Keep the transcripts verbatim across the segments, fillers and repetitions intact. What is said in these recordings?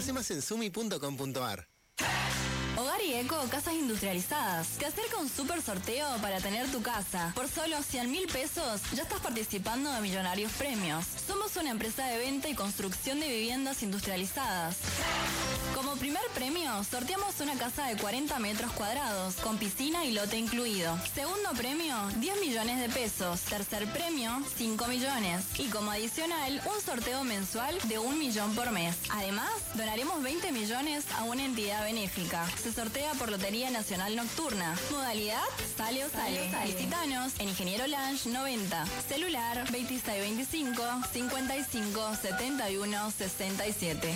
más en sumi punto com punto ar. Hogar y Eco, casas industrializadas. Te acerca un super sorteo para tener tu casa. Por solo cien mil pesos ya estás participando de millonarios premios. Somos una empresa de venta y construcción de viviendas industrializadas. Como primer premio, sorteamos una casa de cuarenta metros cuadrados, con piscina y lote incluido. Segundo premio, diez millones de pesos. Tercer premio, cinco millones. Y como adicional, un sorteo mensual de un millón por mes. Además, donaremos veinte millones a una entidad benéfica. Se sortea por Lotería Nacional Nocturna. Modalidad, sale o sale. sale. Visítanos en Ingeniero Lange noventa. Celular veintiséis veinticinco, cincuenta y cinco, setenta y uno, sesenta y siete.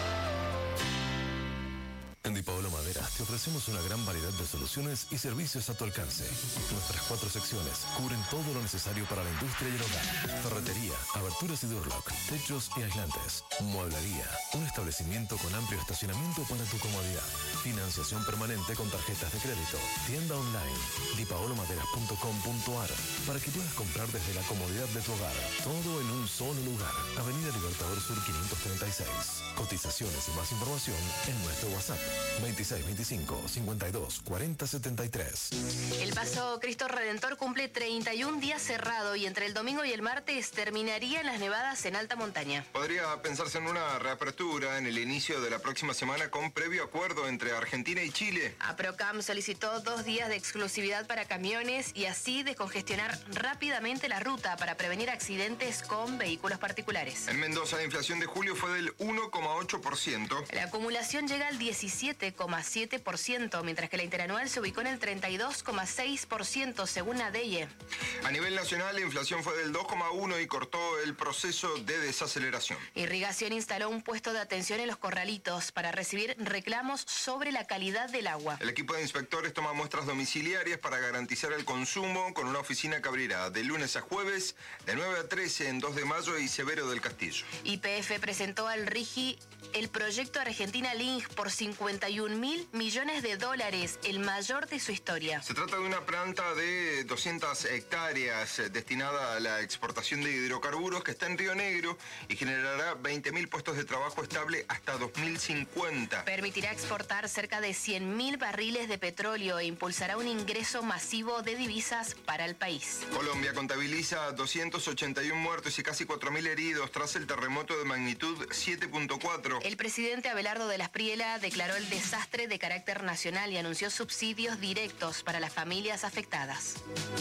En Di Paolo Maderas te ofrecemos una gran variedad de soluciones y servicios a tu alcance. Nuestras cuatro secciones cubren todo lo necesario para la industria y el hogar. Ferretería, aberturas y doorlock, techos y aislantes. Mueblería, un establecimiento con amplio estacionamiento para tu comodidad. Financiación permanente con tarjetas de crédito. Tienda online, di paolo maderas punto com punto ar, para que puedas comprar desde la comodidad de tu hogar. Todo en un solo lugar. Avenida Libertador Sur quinientos treinta y seis. Cotizaciones y más información en nuestro WhatsApp. veintiséis veinticinco, cincuenta y dos, cuarenta setenta y tres. El Paso Cristo Redentor cumple treinta y un días cerrado y entre el domingo y el martes terminarían las nevadas en alta montaña. Podría pensarse en una reapertura en el inicio de la próxima semana con previo acuerdo entre Argentina y Chile. APROCAM solicitó dos días de exclusividad para camiones y así descongestionar rápidamente la ruta para prevenir accidentes con vehículos particulares. En Mendoza la inflación de julio fue del uno coma ocho por ciento. La acumulación llega al diecisiete coma siete por ciento, mientras que la interanual se ubicó en el treinta y dos coma seis por ciento según ADEIE. A nivel nacional la inflación fue del dos coma uno por ciento y cortó el proceso de desaceleración. Irrigación instaló un puesto de atención en los corralitos para recibir reclamos sobre la calidad del agua. El equipo de inspectores toma muestras domiciliarias para garantizar el consumo con una oficina que abrirá de lunes a jueves de nueve a trece en dos de mayo y Severo del Castillo. Y P F presentó al RIGI el proyecto Argentina Link por cincuenta y un mil millones de dólares, el mayor de su historia. Se trata de una planta de doscientas hectáreas eh, destinada a la exportación de hidrocarburos que está en Río Negro y generará veinte mil puestos de trabajo estable hasta dos mil cincuenta. Permitirá exportar cerca de cien mil barriles de petróleo e impulsará un ingreso masivo de divisas para el país. Colombia contabiliza doscientos ochenta y uno muertos y casi cuatro mil heridos tras el terremoto de magnitud siete punto cuatro. El presidente Abelardo de la Espriella declaró el desastre de carácter nacional y anunció subsidios directos para las familias afectadas.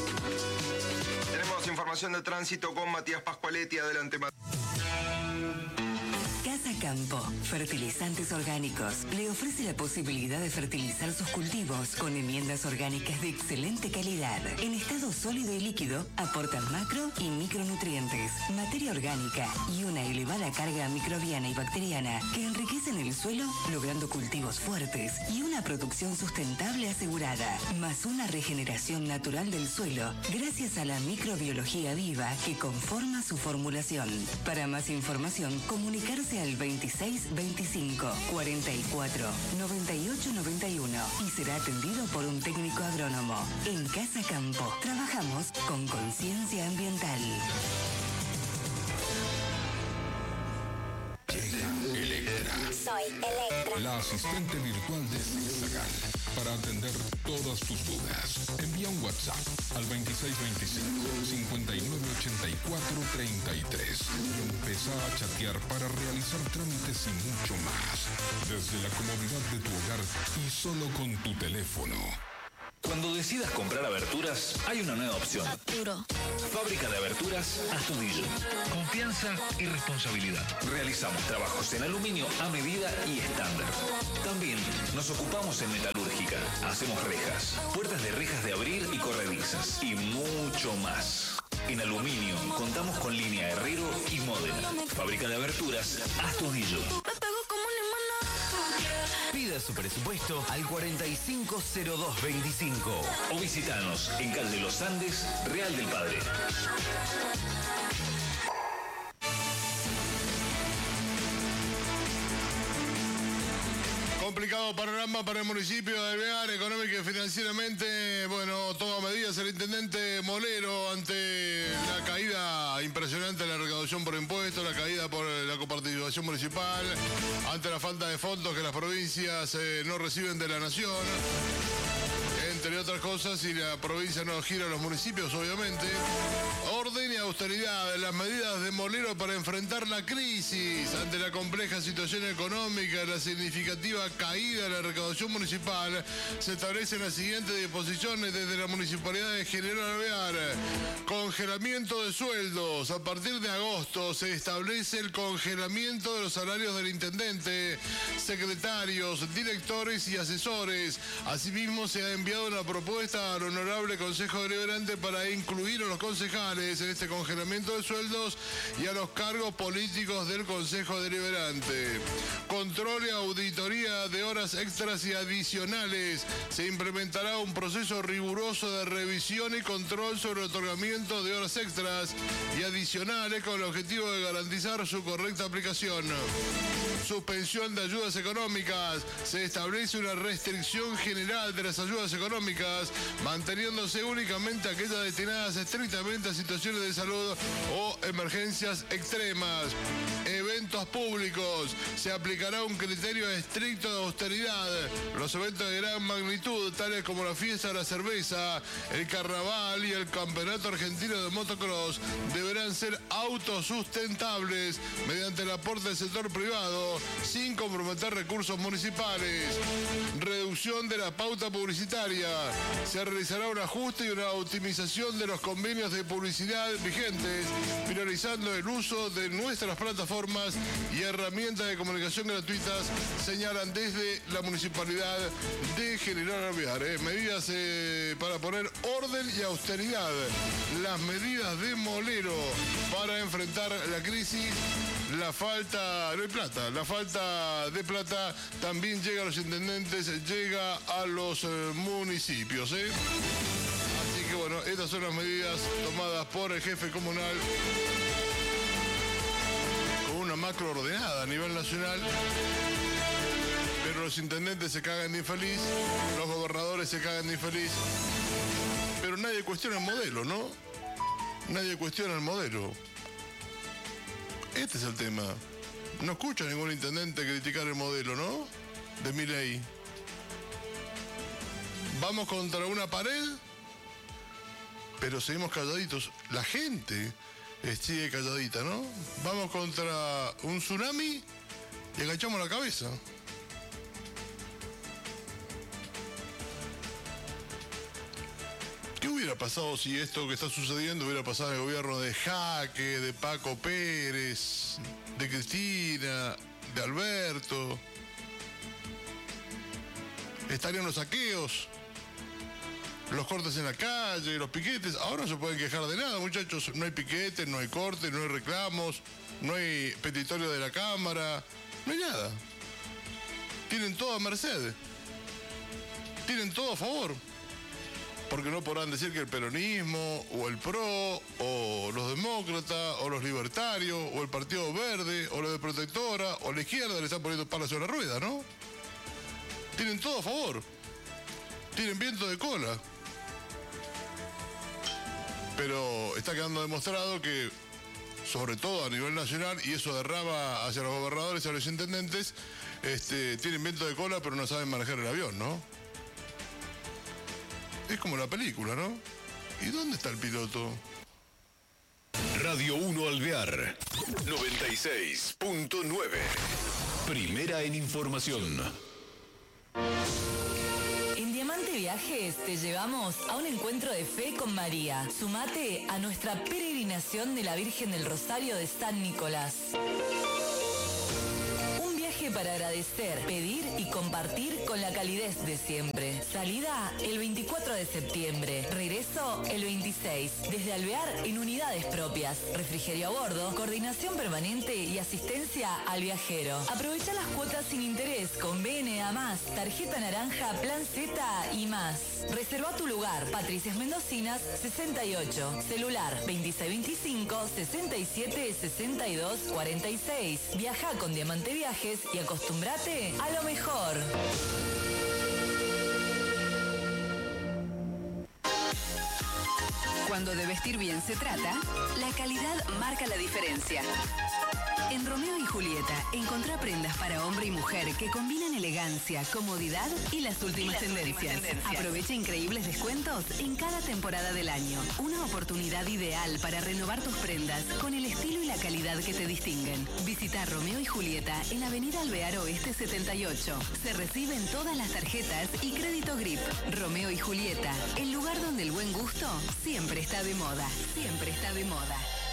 Tenemos información de tránsito con Matías Pascualetti. Adelante, Matías. Casa Campo, fertilizantes orgánicos, le ofrece la posibilidad de fertilizar sus cultivos con enmiendas orgánicas de excelente calidad. En estado sólido y líquido, aportan macro y micronutrientes, materia orgánica y una elevada carga microbiana y bacteriana que enriquecen el suelo, logrando cultivos fuertes y una producción sustentable asegurada, más una regeneración natural del suelo gracias a la microbiología viva que conforma su formulación. Para más información, comunicarse al veintiséis veinticinco, cuarenta y cuatro, noventa y ocho noventa y uno y será atendido por un técnico agrónomo. En Casa Campo trabajamos con conciencia ambiental. Electra. Soy Electra. La asistente virtual de Zigzagal. Para atender todas tus dudas, envía un WhatsApp al veintiséis veinticinco, cincuenta y nueve ochenta y cuatro treinta y tres y empezá a chatear para realizar trámites y mucho más. Desde la comodidad de tu hogar y solo con tu teléfono. Cuando decidas comprar aberturas, hay una nueva opción. Arturo. Fábrica de Aberturas Astudillo. Confianza y responsabilidad. Realizamos trabajos en aluminio a medida y estándar. También nos ocupamos en metalúrgica. Hacemos rejas, puertas de rejas de abrir y corredizas y mucho más. En aluminio contamos con línea Herrero y Módena. Fábrica de Aberturas Astudillo. Pida su presupuesto al cuarenta y cinco cero dos veinticinco. O visitanos en calle Los Andes, Real del Padre. complicado panorama para el municipio de Alvear, económica y financieramente. Bueno, toma medidas el intendente Molero ante la caída impresionante de la recaudación por impuestos, la caída por la coparticipación municipal, ante la falta de fondos que las provincias eh, no reciben de la nación, entre otras cosas, y la provincia no gira a los municipios, obviamente. Orden y austeridad, las medidas de Molero para enfrentar la crisis ante la compleja situación económica, la significativa caída de la recaudación municipal. Se establecen las siguientes disposiciones desde la Municipalidad de General Alvear. Congelamiento de sueldos. A partir de agosto se establece el congelamiento de los salarios del intendente, secretarios, directores y asesores. Asimismo, se ha enviado una propuesta al Honorable Consejo Deliberante para incluir a los concejales en este congelamiento de sueldos y a los cargos políticos del Consejo Deliberante. Control y auditoría de horas extras y adicionales. Se implementará un proceso riguroso de revisión y control sobre el otorgamiento de horas extras y adicionales con el objetivo de garantizar su correcta aplicación. Suspensión de ayudas económicas. Se establece una restricción general de las ayudas económicas, manteniéndose únicamente aquellas destinadas estrictamente a situaciones de salud o emergencias extremas. Eventos públicos. Se aplicará un criterio estricto de austeridad. Los eventos de gran magnitud, tales como la fiesta de la cerveza, el carnaval y el campeonato argentino de motocross, deberán ser autosustentables mediante el aporte del sector privado, sin comprometer recursos municipales. Reducción de la pauta publicitaria. Se realizará un ajuste y una optimización de los convenios de publicidad vigentes, priorizando el uso de nuestras plataformas y herramientas de comunicación gratuitas, señalan desde la Municipalidad de General Alvear. ¿eh? Medidas eh, para poner orden y austeridad. Las medidas de Molero para enfrentar la crisis. La falta, no hay plata, la falta de plata también llega a los intendentes, llega a los eh, municipios. ¿eh? Así que bueno, estas son las medidas tomadas por el jefe comunal con una macro ordenada a nivel nacional. Pero los intendentes se cagan de infeliz, los gobernadores se cagan de infeliz. Pero nadie cuestiona el modelo, ¿no? Nadie cuestiona el modelo. Este es el tema. No escucha a ningún intendente criticar el modelo, ¿no? De Milei. Vamos contra una pared, pero seguimos calladitos. La gente sigue calladita, ¿no? Vamos contra un tsunami y agachamos la cabeza. ¿Qué hubiera pasado si esto que está sucediendo hubiera pasado en el gobierno de Jaque, de Paco Pérez, de Cristina, de Alberto? Estarían los saqueos, los cortes en la calle, los piquetes. Ahora no se pueden quejar de nada, muchachos. No hay piquetes, no hay cortes, no hay reclamos, no hay petitorio de la Cámara, no hay nada. Tienen todo a merced. Tienen todo a favor. Porque no podrán decir que el peronismo, o el PRO, o los demócratas, o los libertarios, o el Partido Verde, o los de Protectora, o la izquierda le están poniendo palos sobre la rueda, ¿no? Tienen todo a favor. Tienen viento de cola. Pero está quedando demostrado que, sobre todo a nivel nacional, y eso derrama hacia los gobernadores y a los intendentes, este, tienen viento de cola, pero no saben manejar el avión, ¿no? Es como la película, ¿no? ¿Y dónde está el piloto? Radio uno Alvear, noventa y seis punto nueve. Primera en información. En Diamante Viajes te llevamos a un encuentro de fe con María. Sumate a nuestra peregrinación de la Virgen del Rosario de San Nicolás. Para agradecer, pedir y compartir con la calidez de siempre. Salida el veinticuatro de septiembre. Regreso el veintiséis. Desde Alvear en unidades propias. Refrigerio a bordo, coordinación permanente y asistencia al viajero. Aprovecha las cuotas sin interés con B N A más, tarjeta naranja, plan Z y más. Reserva tu lugar. Patricias Mendocinas sesenta y ocho. Celular veintiséis veinticinco, sesenta y siete, sesenta y dos, cuarenta y seis. Viaja con Diamante Viajes y Acostúmbrate a lo mejor. Cuando de vestir bien se trata, la calidad marca la diferencia. En Romeo y Julieta, encontrá prendas para hombre y mujer que combinan elegancia, comodidad y las últimas, y las tendencias. últimas tendencias. Aprovecha increíbles descuentos en cada temporada del año. Una oportunidad ideal para renovar tus prendas con el estilo y la calidad que te distinguen. Visita Romeo y Julieta en Avenida Alvear Oeste setenta y ocho. Se reciben todas las tarjetas y crédito Grip. Romeo y Julieta, el lugar donde el buen gusto siempre está de moda. Siempre está de moda.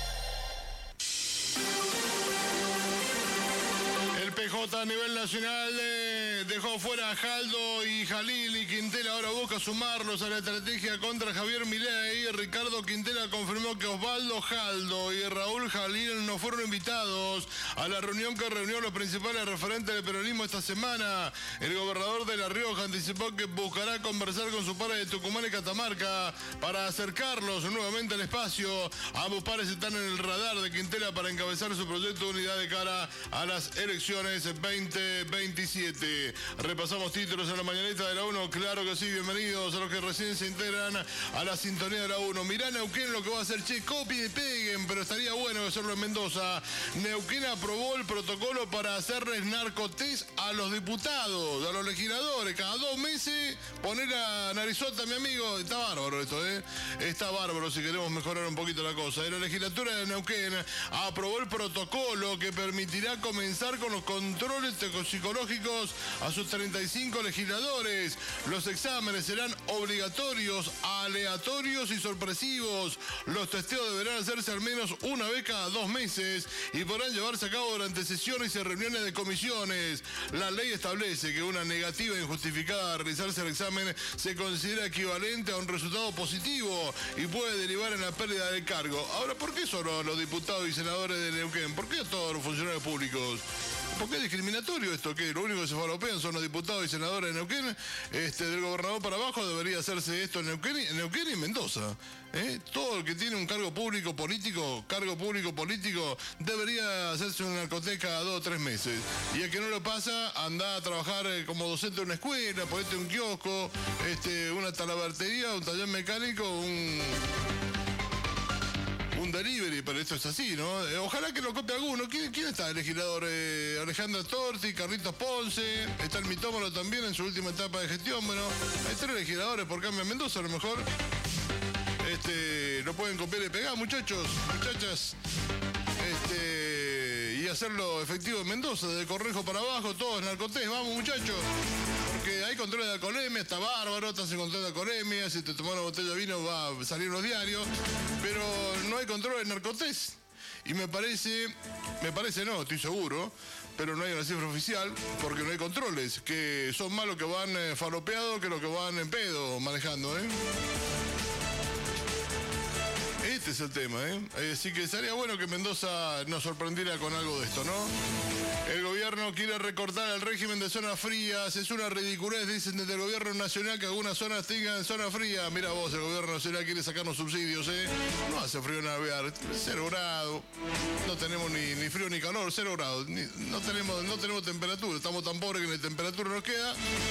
El P J a nivel nacional eh, dejó fuera a Jaldo y Jalil, y Quintela ahora busca sumarlos a la estrategia contra Javier Milei. Ricardo Quintela confirmó que Osvaldo Jaldo y Raúl Jalil no fueron invitados a la reunión que reunió los principales referentes del peronismo esta semana. El gobernador de La Rioja anticipó que buscará conversar con sus pares de Tucumán y Catamarca para acercarlos nuevamente al espacio. Ambos pares están en el radar de Quintela para encabezar su proyecto de unidad de cara a las elecciones veinte veintisiete. Repasamos títulos en la mañanita de la uno. Claro que sí, bienvenidos a los que recién se integran a la sintonía de la uno. Mirá Neuquén lo que va a hacer, che, copien y peguen, pero estaría bueno hacerlo en Mendoza. Neuquén aprobó el protocolo para hacerles narcotest a los diputados, a los legisladores. Cada dos meses poner a narizota, mi amigo. Está bárbaro esto, ¿eh? Está bárbaro si queremos mejorar un poquito la cosa. Y la legislatura de Neuquén aprobó el protocolo que permitirá comenzar con los controles toxicológicos a sus treinta y cinco legisladores. Los exámenes serán obligatorios, aleatorios y sorpresivos. Los testeos deberán hacerse al menos una vez cada dos meses y podrán llevarse a cabo durante sesiones y reuniones de comisiones. La ley establece que una negativa injustificada a realizarse el examen se considera equivalente a un resultado positivo y puede derivar en la pérdida del cargo. Ahora, ¿por qué solo los diputados y senadores de Neuquén? ¿Por qué a todos los funcionarios públicos? ¿Por qué es discriminatorio esto? ¿Qué? Lo único que se falopean son los diputados y senadores de Neuquén. Este, del gobernador para abajo debería hacerse esto en Neuquén, en Neuquén y en Mendoza. ¿Eh? Todo el que tiene un cargo público político, cargo público político, debería hacerse una narcoteca cada dos o tres meses. Y el que no lo pasa, anda a trabajar como docente en una escuela, ponete un kiosco, este, una talabartería, un taller mecánico, un... un delivery, pero esto es así, ¿no? Eh, ojalá que lo copie alguno. ¿Quién, quién está? El legislador eh, Alejandra Torti, Carlitos Ponce, está el mitómano también en su última etapa de gestión. Bueno, hay tres legisladores por cambio en Mendoza, a lo mejor. Este, lo pueden copiar y pegar, muchachos, muchachas. Este, y hacerlo efectivo en Mendoza, de Correjo para abajo, todos narcotés, vamos, muchachos. Porque hay control de alcoholemia, está bárbaro, estás en control de alcoholemia, si te tomas una botella de vino va a salir en los diarios, pero no hay control de narcotés. Y me parece, me parece no, estoy seguro, pero no hay una cifra oficial, porque no hay controles, que son más los que van eh, falopeados que los que van en pedo manejando, ¿eh? Este es el tema, ¿eh? Así que sería bueno que Mendoza nos sorprendiera con algo de esto, ¿no? El gobierno quiere recortar el régimen de zonas frías. Es una ridiculez, dicen desde el gobierno nacional, que algunas zonas tengan zona fría. Mira vos, el gobierno nacional quiere sacarnos subsidios, ¿eh? No hace frío en Alvear, cero grados. No tenemos ni, ni frío ni calor, cero grados. Ni, no, tenemos, no tenemos temperatura, estamos tan pobres que ni temperatura nos queda.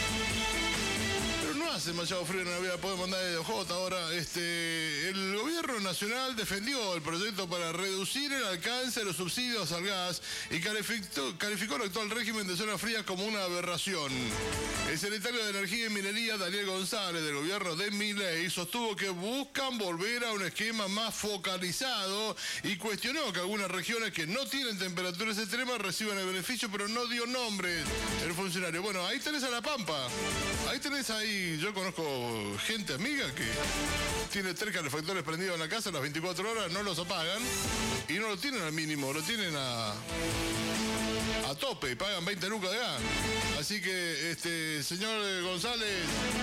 No hace demasiado frío en Navidad, podemos mandar de J ahora. Este, el gobierno nacional defendió el proyecto para reducir el alcance de los subsidios al gas y calificó, calificó el actual régimen de zonas frías como una aberración. El secretario de Energía y Minería, Daniel González, del gobierno de Milei, sostuvo que buscan volver a un esquema más focalizado y cuestionó que algunas regiones que no tienen temperaturas extremas reciban el beneficio, pero no dio nombres el funcionario. Bueno, ahí tenés a La Pampa, ahí tenés ahí. Yo conozco gente amiga que tiene tres calefactores prendidos en la casa a las veinticuatro horas, no los apagan y no lo tienen al mínimo, lo tienen a, a tope y pagan veinte lucas de gas. Así que, este, señor González,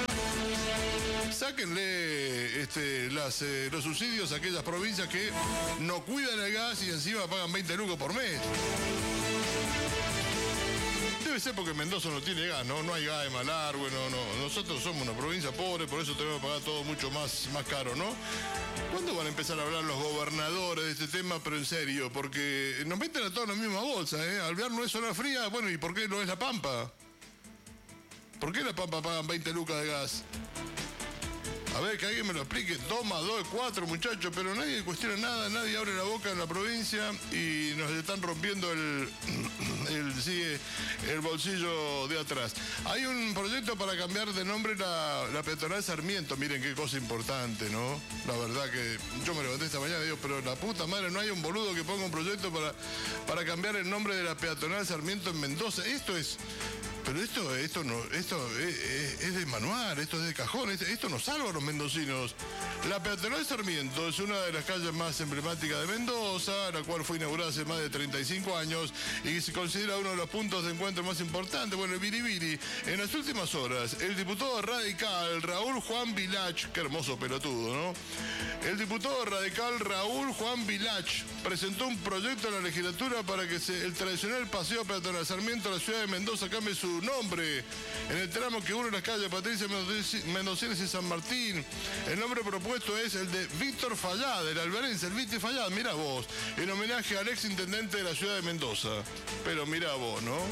sáquenle este, las, eh, los subsidios a aquellas provincias que no cuidan el gas y encima pagan veinte lucas por mes. debe ser porque Mendoza no tiene gas, ¿no? No hay gas de Malargüe, no, no. Nosotros somos una provincia pobre, por eso tenemos que pagar todo mucho más, más caro, ¿no? ¿Cuándo van a empezar a hablar los gobernadores de este tema? Pero en serio, porque nos meten a todos en la misma bolsa, ¿eh? Alvear no es zona fría, bueno, ¿y por qué no es La Pampa? ¿Por qué La Pampa pagan veinte lucas de gas? A ver, que alguien me lo explique. Dos más dos es cuatro, muchachos, pero nadie cuestiona nada, nadie abre la boca en la provincia y nos están rompiendo el, el, sí, el bolsillo de atrás. Hay un proyecto para cambiar de nombre la, la peatonal Sarmiento. Miren qué cosa importante, ¿no? La verdad que yo me levanté esta mañana y digo, pero la puta madre, no hay un boludo que ponga un proyecto para, para cambiar el nombre de la peatonal Sarmiento en Mendoza. Esto es... Pero esto, esto no, esto es, es, es de manual, esto es de cajón, esto, esto nos salva a los mendocinos. La peatonal Sarmiento es una de las calles más emblemáticas de Mendoza, la cual fue inaugurada hace más de treinta y cinco años y se considera uno de los puntos de encuentro más importantes. Bueno, el biribiri. En las últimas horas, el diputado radical Raúl Juan Vilach, qué hermoso pelotudo, ¿no? El diputado radical Raúl Juan Vilach presentó un proyecto en la legislatura para que se, el tradicional paseo peatonal Sarmiento a la ciudad de Mendoza cambie su nombre en el tramo que une las calles Patricia Mendocinos y San Martín. El nombre propuesto es el de Víctor Fallad, el alberense, el Viti Fallad, mira vos, en homenaje al ex intendente de la ciudad de Mendoza. Pero mira vos, ¿no?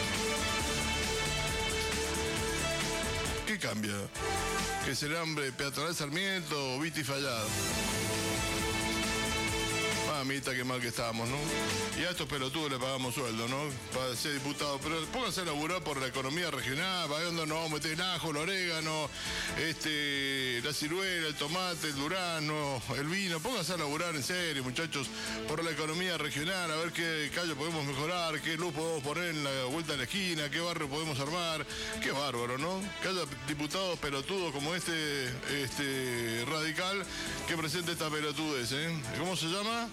¿Qué cambia? ¿Que es el nombre peatonal Sarmiento o Viti Fallad? Mamita, qué mal que estábamos, ¿no? Y a estos pelotudos le pagamos sueldo, ¿no? Para ser diputado. Pero pónganse a laburar por la economía regional, para donde nos vamos a meter el ajo, el orégano, este, la ciruela, el tomate, el durazno, el vino. Pónganse a laburar en serio, muchachos, por la economía regional, a ver qué calle podemos mejorar, qué luz podemos poner en la vuelta de la esquina, qué barrio podemos armar. Qué bárbaro, ¿no? Que haya diputados pelotudos como este, este radical que presente esta pelotudez, ¿eh? ¿Cómo se llama?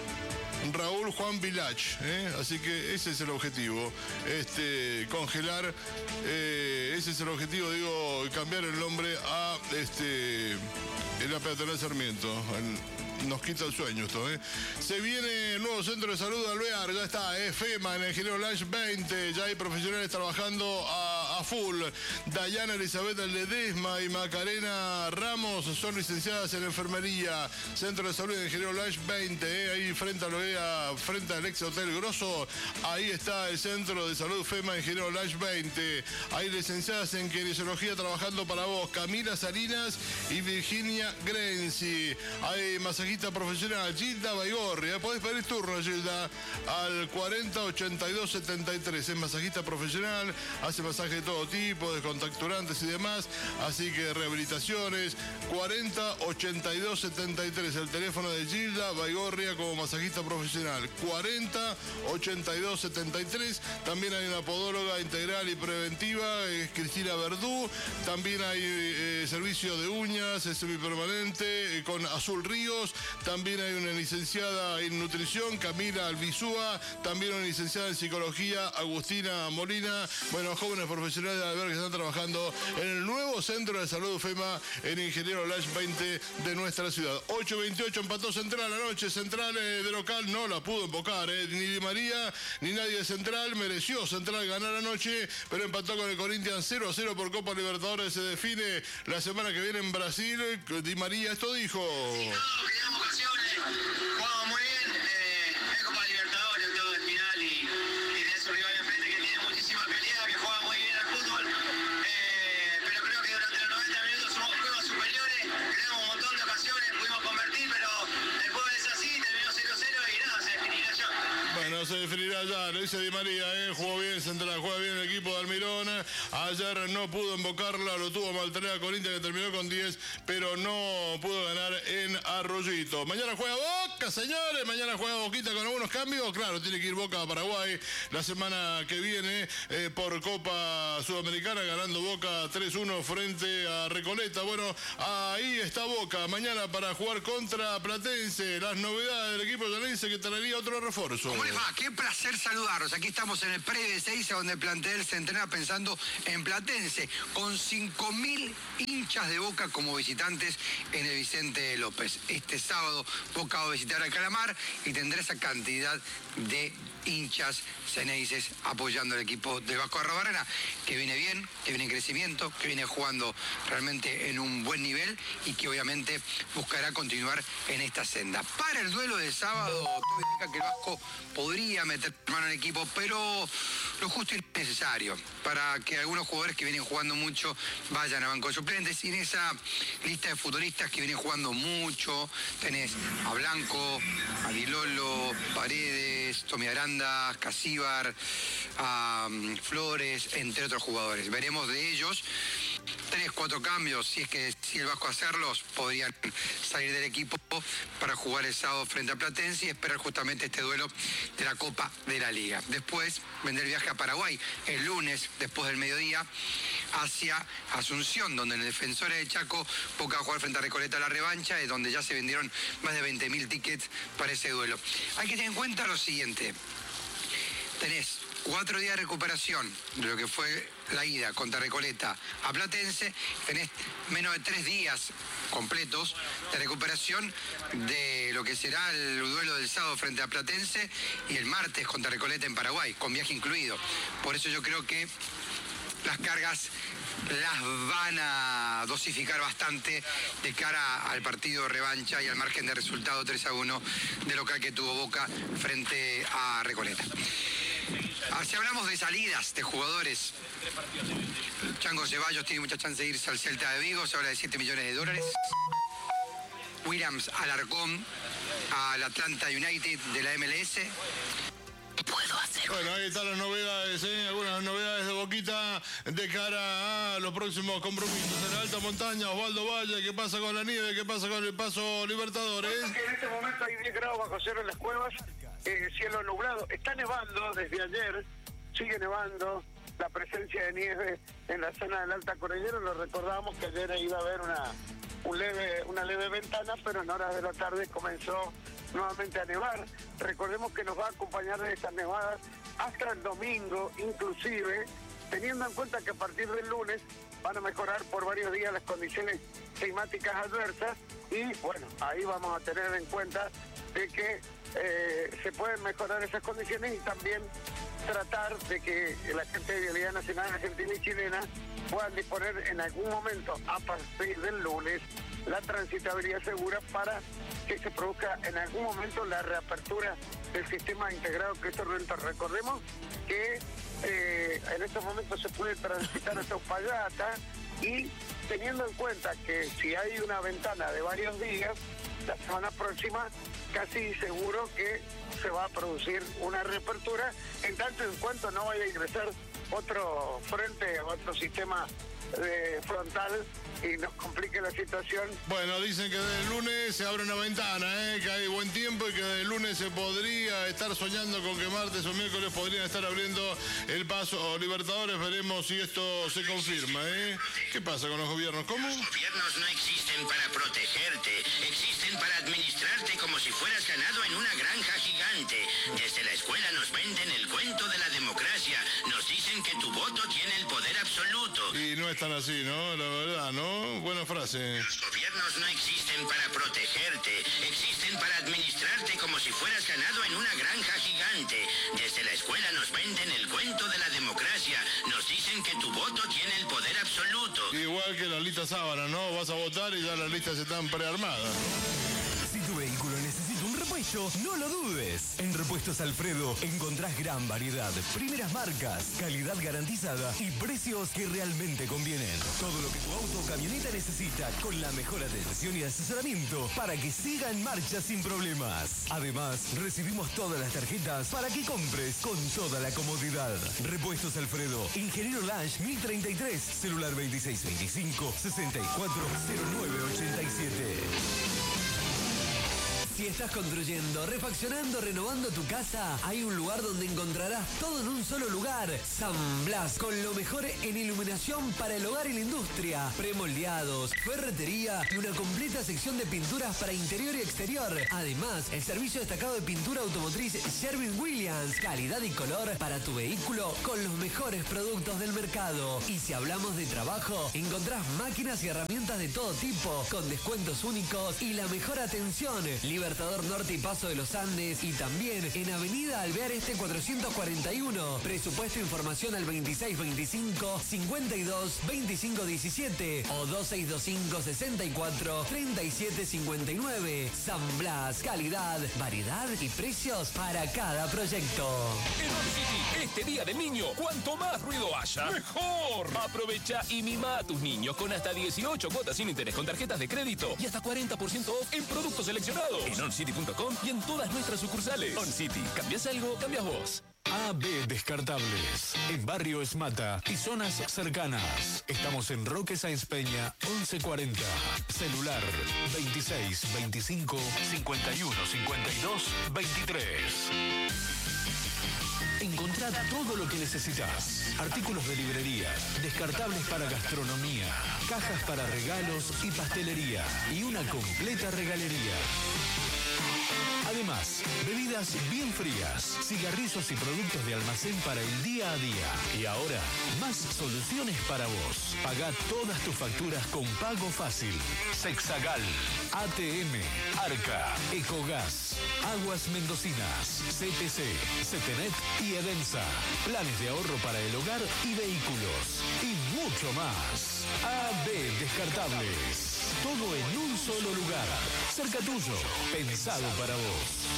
Raúl Juan Vilach, ¿eh? Así que ese es el objetivo, este, congelar, eh, ese es el objetivo, digo, cambiar el nombre a este, la peatonal Sarmiento. El, nos quita el sueño esto, ¿eh? Se viene el nuevo centro de salud de Alvear, ya está, eh, FEMA en el Ingeniero Lange veinte, ya hay profesionales trabajando a, a full. Dayana Elizabeth Ledesma y Macarena Ramos son licenciadas en enfermería. Centro de salud de Ingeniero Lange veinte, eh, ahí frente a Loea, frente al ex Hotel Grosso, ahí está el centro de salud FEMA Ingeniero Lange veinte. Hay licenciadas en kinesiología trabajando para vos, Camila Salinas y Virginia Grenzi. Hay masajistas profesional, Gilda Baigorria. Podés pedir turno, Gilda, al cuarenta ochenta y dos setenta y tres. Es masajista profesional, hace masaje de todo tipo, descontracturantes y demás. Así que rehabilitaciones, cuarenta ochenta y dos setenta y tres. El teléfono de Gilda Baigorria como masajista profesional, cuarenta ochenta y dos setenta y tres. También hay una podóloga integral y preventiva, es Cristina Verdú. También hay eh, servicio de uñas, es semipermanente, eh, con Azul Ríos. También hay una licenciada en nutrición, Camila Albizúa. También una licenciada en psicología, Agustina Molina. Bueno, jóvenes profesionales de Alvear que están trabajando en el nuevo centro de salud FEMA en Ingeniero Lange veinte de nuestra ciudad. ocho veintiocho empató Central anoche. Central eh, de local no la pudo embocar, eh. Ni Di María ni nadie de Central. Mereció Central ganar anoche, pero empató con el Corinthians cero a cero por Copa Libertadores. Se define la semana que viene en Brasil. Di María esto dijo. Jugamos muy bien, eh, es Copa Libertadores, octavo de final y, y tenés un rival enfrente que tiene muchísima calidad, que juega muy bien al fútbol, eh, pero creo que durante los noventa minutos somos, fuimos superiores, creamos un montón de ocasiones, pudimos convertir, pero el fútbol es así, terminó cero cero y nada, se definirá ya. Bueno, se definirá ya, lo dice Di María, ¿eh? Jugó bien Central, juega bien el equipo de Almirón. Ayer no pudo invocarla, lo tuvo Maltarea Corinthians que terminó con diez, pero no pudo ganar en Arroyito. Mañana juega Boca, señores, mañana juega Boquita con algunos cambios. Claro, tiene que ir Boca a Paraguay la semana que viene eh, por Copa Sudamericana, ganando Boca tres uno frente a Recoleta. Bueno, ahí está Boca, mañana para jugar contra Platense. Las novedades del equipo llanense que traería otro refuerzo. ¿Cómo les va? Qué placer saludarlos. Aquí estamos en el pre de Ezeiza, donde el plantel se entrena pensando en Platense, con cinco mil hinchas de Boca como visitantes en el Vicente López. Este sábado Boca va a visitar al Calamar y tendrá esa cantidad de hinchas ceneices apoyando al equipo del Vasco Arrobarrena, que viene bien, que viene en crecimiento, que viene jugando realmente en un buen nivel y que obviamente buscará continuar en esta senda. Para el duelo de sábado, todo indica que el Vasco podría meter mano al equipo, pero lo justo y necesario para que algunos jugadores que vienen jugando mucho vayan a banco de suplentes. Y en esa lista de futbolistas que vienen jugando mucho tenés a Blanco, a Dilolo, Paredes, Tommy Aranda, Casíbar, a um, Flores, entre otros jugadores. Veremos de ellos tres, cuatro cambios, si es que si el Vasco hacerlos, podrían salir del equipo para jugar el sábado frente a Platense y esperar justamente este duelo de la Copa de la Liga. Después vendrá el viaje a Paraguay el lunes, después del mediodía, hacia Asunción, donde en el Defensores de Chaco Boca va a jugar frente a Recoleta la revancha, es donde ya se vendieron más de veinte mil tickets para ese duelo. Hay que tener en cuenta lo siguiente. Tenés cuatro días de recuperación de lo que fue la ida contra Recoleta a Platense, tenés menos de tres días completos de recuperación de lo que será el duelo del sábado frente a Platense y el martes contra Recoleta en Paraguay, con viaje incluido. Por eso yo creo que las cargas las van a dosificar bastante de cara al partido de revancha y al margen de resultado tres a uno de local que tuvo Boca frente a Recoleta. Si hablamos de salidas de jugadores, Chango Ceballos tiene mucha chance de irse al Celta de Vigo, se habla de siete millones de dólares. Williams Alarcón al Atlanta United de la M L S. Puedo hacer. Bueno, ahí están las novedades, ¿eh? Algunas novedades de Boquita de cara a los próximos compromisos en la alta montaña. Osvaldo Valle, ¿qué pasa con la nieve? ¿Qué pasa con el paso Libertadores? En este momento hay diez grados bajo cero en las cuevas, eh, cielo nublado. Está nevando desde ayer, sigue nevando. La presencia de nieve en la zona de la alta cordillera, lo recordamos que ayer iba a haber una, un leve, una leve ventana, pero en horas de la tarde comenzó nuevamente a nevar. Recordemos que nos va a acompañar de estas nevadas hasta el domingo, inclusive, teniendo en cuenta que a partir del lunes van a mejorar por varios días las condiciones climáticas adversas y bueno, ahí vamos a tener en cuenta de que eh, se pueden mejorar esas condiciones y también tratar de que la gente de Vialidad Nacional Argentina y Chilena puedan disponer en algún momento a partir del lunes la transitabilidad segura para que se produzca en algún momento la reapertura del sistema integrado Cristo Redentor. Recordemos que eh, en estos momentos se puede transitar hasta Uspallata y teniendo en cuenta que si hay una ventana de varios días, la semana próxima casi seguro que se va a producir una reapertura, en tanto en cuanto no vaya a ingresar otro frente, otro sistema de frontal y nos complique la situación. Bueno, dicen que desde el lunes se abre una ventana, ¿eh? Que hay buen tiempo y que desde el lunes se podría estar soñando con que martes o miércoles podrían estar abriendo el paso Libertadores. Veremos si esto se confirma, ¿eh? ¿Qué pasa con los gobiernos? ¿Cómo? Los gobiernos no existen para protegerte, existen para administrarte como si fueras ganado en una granja gigante. Desde la escuela nos venden el cuento de la democracia, nos dicen que tu voto tiene el poder absoluto. Y no es tan así, ¿no? La verdad, ¿no? Buena frase. Los gobiernos no existen para protegerte, existen para administrarte como si fueras ganado en una granja gigante. Desde la escuela nos venden el cuento de la democracia, nos dicen que tu voto tiene el poder absoluto. Igual que la lista sábana, ¿no? Vas a votar y ya las listas están prearmadas. Si tu vehículo necesita un repuesto, no lo dudes. En Repuestos Alfredo encontrás gran variedad, primeras marcas, calidad garantizada y precios que realmente convienen. Todo lo que tu auto o camioneta necesita con la mejor atención y asesoramiento para que siga en marcha sin problemas. Además, recibimos todas las tarjetas para que compres con toda la comodidad. Repuestos Alfredo, Ingeniero Lange mil treinta y tres, celular veintiséis veinticinco, sesenta y cuatro cero nueve ochenta y siete. Si estás construyendo, refaccionando, renovando tu casa, hay un lugar donde encontrarás todo en un solo lugar. San Blas, con lo mejor en iluminación para el hogar y la industria. Premoldeados, ferretería y una completa sección de pinturas para interior y exterior. Además, el servicio destacado de pintura automotriz Sherwin-Williams. Calidad y color para tu vehículo con los mejores productos del mercado. Y si hablamos de trabajo, encontrás máquinas y herramientas de todo tipo, con descuentos únicos y la mejor atención. Libre Libertador Norte y Paso de los Andes y también en Avenida Alvear Este cuatrocientos cuarenta y uno. Presupuesto e información al veintiséis veinticinco cincuenta y dos veinticinco diecisiete o veintiséis veinticinco sesenta y cuatro treinta y siete cincuenta y nueve. San Blas, calidad, variedad y precios para cada proyecto. En OnCity, este día del niño, cuanto más ruido haya, ¡mejor! Aprovecha y mima a tus niños con hasta dieciocho cuotas sin interés con tarjetas de crédito y hasta cuarenta por ciento off en productos seleccionados. En oncity punto com y en todas nuestras sucursales. OnCity, ¿cambias algo? Cambias vos. A B Descartables, en Barrio Esmata y zonas cercanas. Estamos en Roque Sáenz Peña, once cuarenta. Celular veintiséis veinticinco cincuenta y uno cincuenta y dos veintitrés. Encontrá todo lo que necesitas. Artículos de librería, descartables para gastronomía, cajas para regalos y pastelería y una completa regalería. Además, bebidas bien frías, cigarrillos y productos de almacén para el día a día. Y ahora, más soluciones para vos. Pagá todas tus facturas con pago fácil. Sexagal, A T M, Arca, Ecogas, Aguas Mendocinas, C T C, Cetenet y Edensa. Planes de ahorro para el hogar y vehículos. Y mucho más. A B Descartables. Todo en un solo lugar. Cerca tuyo. Pensado para vos.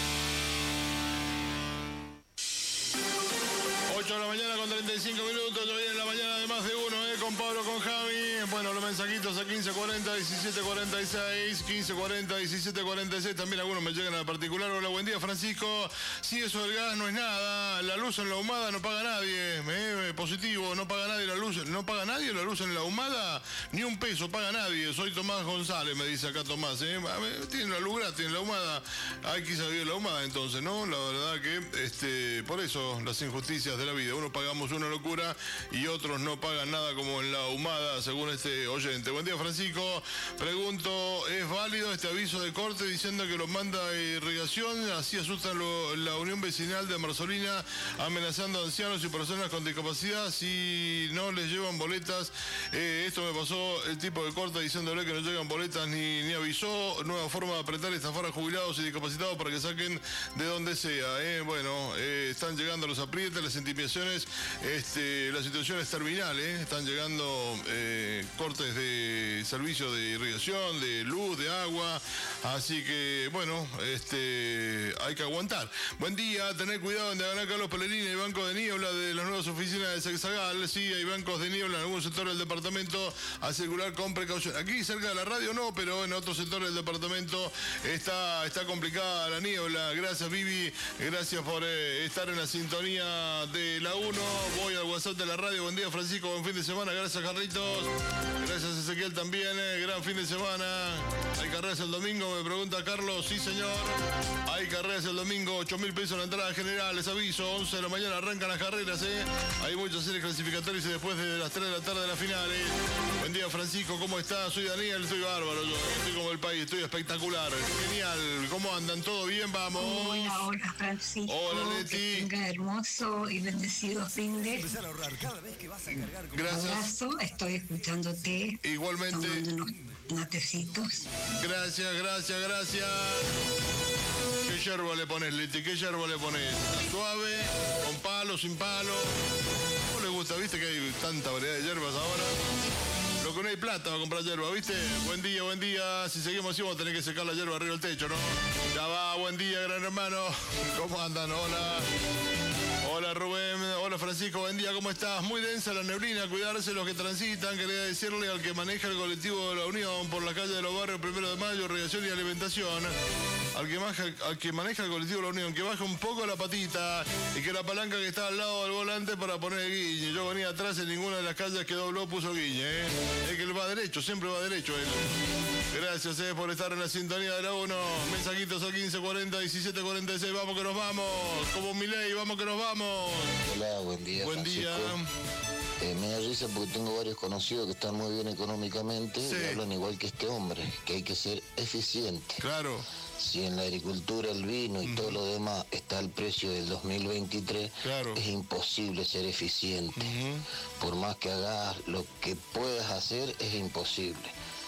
ocho de la mañana con treinta y cinco minutos, yo viene en la mañana de más de uno, eh, con Pablo, con Javi. Bueno, los mensajitos a quince cuarenta, diecisiete cuarenta y seis, quince cuarenta, diecisiete cuarenta y seis, también algunos me llegan a particular. Hola, buen día, Francisco. Sí, eso del gas no es nada, la luz en la ahumada no paga nadie, eh, positivo, no paga nadie la luz, no paga nadie la luz en la ahumada, ni un peso paga nadie. Soy Tomás González, me dice acá Tomás, eh. Tiene la luz gratis en la ahumada, hay que saber la ahumada entonces, ¿no? La verdad que, este, por eso las injusticias de la vida. Unos pagamos una locura y otros no pagan nada como en la ahumada, según este oyente. Buen día, Francisco. Pregunto, ¿es válido este aviso de corte diciendo que lo manda irrigación? Así asustan lo, la Unión Vecinal de Marzolina, amenazando a ancianos y personas con discapacidad si no les llevan boletas. Eh, esto me pasó el tipo de corte diciéndole que no llegan boletas ni, ni avisó. Nueva forma de apretar y estafar a jubilados y discapacitados para que saquen de donde sea. Eh. Bueno, eh, están llegando los aprietes, las intimidaciones. Este, la situación es terminal, ¿eh? Están llegando eh, cortes de servicio de irrigación, de luz, de agua, así que, bueno, este, hay que aguantar. Buen día, tener cuidado en Diagonal Carlos Pellegrini, hay bancos de niebla de las nuevas oficinas de Sexagal, sí, hay bancos de niebla en algún sector del departamento, a circular con precaución. Aquí cerca de la radio no, pero en otros sectores del departamento está, está complicada la niebla. Gracias, Vivi, gracias por eh, estar en la sintonía de la uno. Voy al WhatsApp de la radio. Buen día, Francisco, buen fin de semana. Gracias, Carlitos. Gracias, Ezequiel, también. Eh. Gran fin de semana. ¿Hay carreras el domingo? Me pregunta Carlos. Sí, señor. Hay carreras el domingo. ocho mil pesos la entrada general. Les aviso. once de la mañana arrancan las carreras. Eh. Hay muchas series clasificatorias y después de las tres de la tarde la final. Eh. Buen día, Francisco. ¿Cómo estás? Soy Daniel. Estoy bárbaro. Yo estoy como el país. Estoy espectacular. Genial. ¿Cómo andan? ¿Todo bien? Vamos. Hola, hola, Francisco. Hola, Leti. Que tenga hermoso y bendecido fin de... Empezar a ahorrar cada vez que vas a cargar con... Gracias. Abrazo, estoy escuchándote. Igualmente. Tomando unos matecitos. Gracias, gracias, gracias. ¿Qué yerba le pones, Leti? ¿Qué yerba le pones? ¿Suave? ¿Con palo? ¿Sin palo? ¿Cómo le gusta? ¿Viste que hay tanta variedad de yerbas ahora? Lo que no hay plata va a comprar yerba, ¿viste? Buen día, buen día. Si seguimos así vamos a tener que secar la yerba arriba del techo, ¿no? Ya va, buen día, gran hermano. ¿Cómo andan? Hola. Hola, Rubén. Hola, Francisco. Buen día, ¿cómo estás? Muy densa la neblina. Cuidarse los que transitan. Quería decirle al que maneja el colectivo de la Unión por la calle de los barrios Primero de Mayo, irrigación y alimentación. Al que, maneja, al que maneja el colectivo de la Unión, que baje un poco la patita y que la palanca que está al lado del volante para poner el guiñe. Yo venía atrás, en ninguna de las calles que dobló puso guiñe, ¿eh? Es que él va derecho, siempre va derecho él. Gracias eh, por estar en la sintonía de la uno. Mensajitos al quince cuarenta, diecisiete cuarenta y seis. Vamos que nos vamos. Como Milei, vamos que nos vamos. Hola, buen día. Buen Francisco. día. Eh, me da risa porque tengo varios conocidos que están muy bien económicamente sí. y hablan igual que este hombre, que hay que ser eficiente. Claro. Si en la agricultura, el vino y uh-huh. todo lo demás está al precio del dos mil veintitrés, claro. es imposible ser eficiente. Uh-huh. Por más que hagas lo que puedas hacer, es imposible.